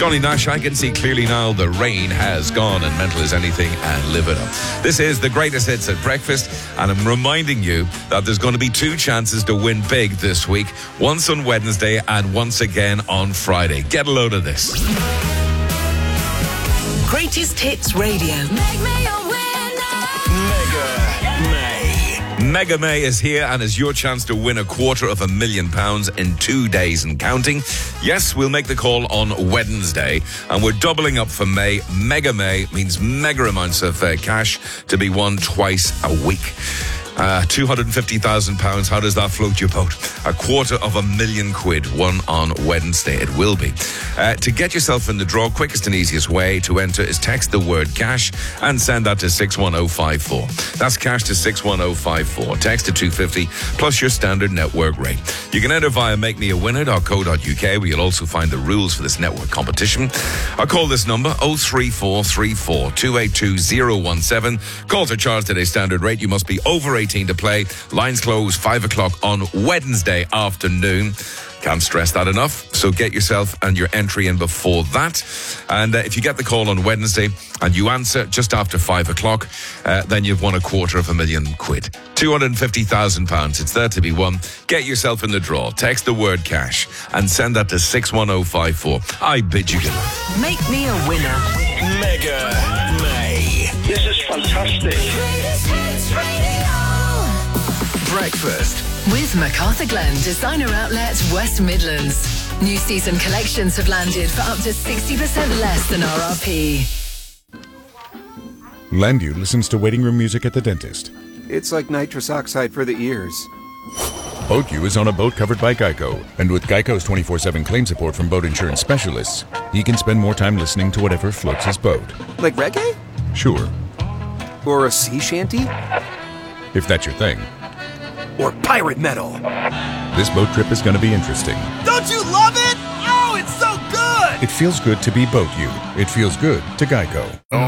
Johnny Nash, I can see clearly now the rain has gone and mental as anything and live it up. This is the greatest hits at breakfast, and I'm reminding you that there's going to be 2 chances to win big this week. Once on Wednesday and once again on Friday. Get a load of this. Greatest Hits Radio. Make me a winner. Mega May is here and is your chance to win £250,000 in 2 days and counting. Yes, we'll make the call on Wednesday, and we're doubling up for May. Mega May means mega amounts of cash to be won twice a week. £250,000. How does that float your boat? £250,000 won on Wednesday. It will be. To get yourself in the draw, quickest and easiest way to enter is text the word cash and send that to 61054. That's cash to 61054. Text to 250 plus your standard network rate. You can enter via makemeawinner.co.uk, where you'll also find the rules for this network competition. I'll call this number 03434 282 017. Calls are charged at a standard rate. You must be over 18 to play. Lines close 5 o'clock on Wednesday afternoon. Can't stress that enough. So get yourself and your entry in before that. And if you get the call on Wednesday and you answer just after 5 o'clock, then you've won £250,000. £250,000. It's there to be won. Get yourself in the draw. Text the word cash and send that to 61054. I bid you good luck. Make me a winner. Mega May. This is fantastic. Greatest Hits Radio. Breakfast. With MacArthur Glen Designer Outlets West Midlands. New season collections have landed for up to 60% less than RRP. Landu listens to waiting room music at the dentist. It's like nitrous oxide for the ears. BoatU is on a boat covered by Geico. And with Geico's 24/7 claim support from boat insurance specialists, he can spend more time listening to whatever floats his boat. Like reggae? Sure, Or a sea shanty? if that's your thing. Or pirate metal? This boat trip is going to be interesting. Don't you love it? Oh, it's so good! It feels good to be BoatU. It feels good to Geico.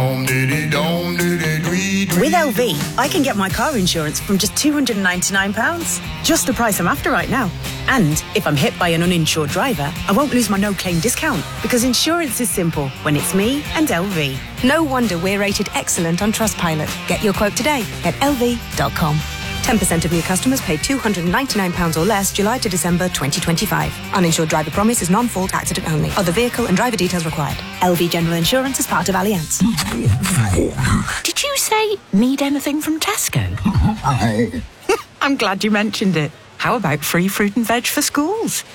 With LV, I can get my car insurance from just £299. Just the price I'm after right now. And if I'm hit by an uninsured driver, I won't lose my no-claim discount, because insurance is simple when it's me and LV. No wonder we're rated excellent on Trustpilot. Get your quote today at lv.com. 10% of new customers paid £299 or less July to December 2025. Uninsured driver promise is non-fault accident only. Other vehicle and driver details required. LV General Insurance is part of Allianz. Did you say need anything from Tesco? I'm glad you mentioned it. How about free fruit and veg for schools?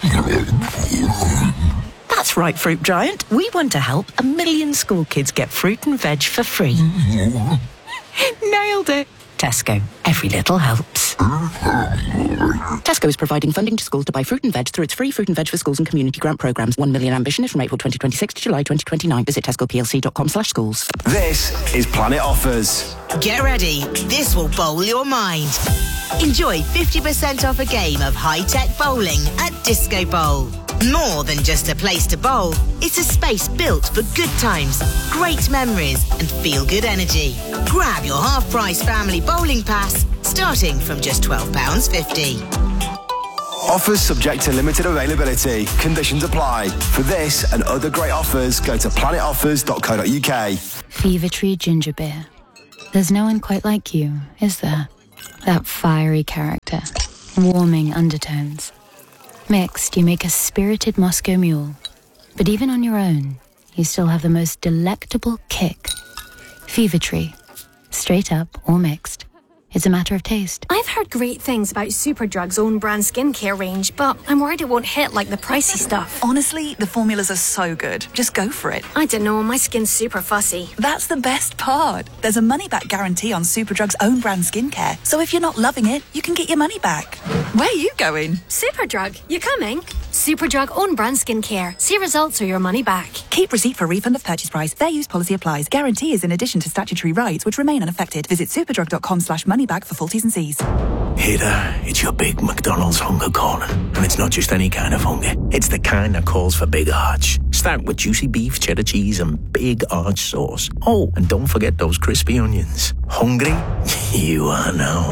That's right, Fruit Giant. We want to help 1 million school kids get fruit and veg for free. Nailed it. Tesco. Every little helps. Tesco is providing funding to schools to buy fruit and veg through its free Fruit and Veg for Schools and community grant programmes. 1 million ambition is from April 2026 to July 2029. Visit tescoplc.com/schools. This is Planet Offers. Get ready. This will bowl your mind. Enjoy 50% off a game of high-tech bowling at Disco Bowl. More than just a place to bowl, it's a space built for good times, great memories and feel-good energy. Grab your half-price family bowling pass starting from just £12.50. Offers subject to limited availability. Conditions apply. For this and other great offers, go to planetoffers.co.uk. Fever-Tree Ginger Beer. There's no one quite like you, is there? That fiery character, warming undertones. Mixed, you make a spirited Moscow Mule. But even on your own, you still have the most delectable kick. Fever-Tree. Straight up or mixed. It's a matter of taste. I've heard great things about Superdrug's own brand skincare range, but I'm worried it won't hit like the pricey stuff. Honestly, the formulas are so good. Just go for it. I don't know, my skin's super fussy. That's the best part. There's a money-back guarantee on Superdrug's own brand skincare. So if you're not loving it, you can get your money back. Where are you going? Superdrug, you coming? Superdrug own brand skincare. See results or your money back. Keep receipt for refund of purchase price. Fair use policy applies. Guarantee is in addition to statutory rights which remain unaffected. Visit superdrug.com/moneyback for full T's and C's. Hey there, it's your big McDonald's hunger calling. And it's not just any kind of hunger. It's the kind that calls for big arch. Start with juicy beef, cheddar cheese and big arch sauce. Oh, and don't forget those crispy onions. Hungry? You are now.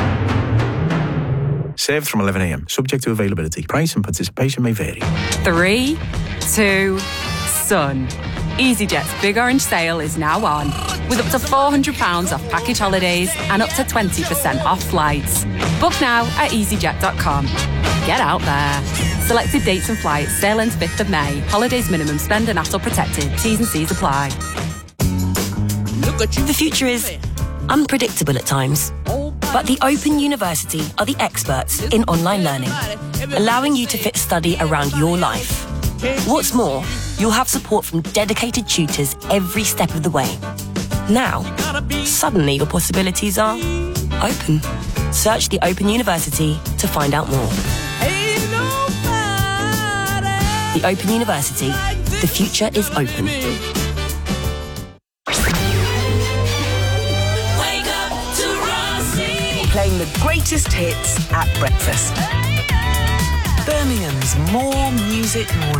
Served from 11 a.m. Subject to availability. Price and participation may vary. 3, 2, sun. EasyJet's Big Orange Sale is now on, with up to £400 off package holidays and up to 20% off flights. Book now at easyjet.com. Get out there. Selected dates and flights. Sale ends 5th of May. Holidays minimum spend and ATOL protected. T's and C's apply. The future is unpredictable at times, but the Open University are the experts in online learning, allowing you to fit study around your life. What's more, you'll have support from dedicated tutors every step of the way. Now, suddenly your possibilities are open. Search the Open University to find out more. The Open University. The future is open. Playing the greatest hits at breakfast. Birmingham's More Music Morning.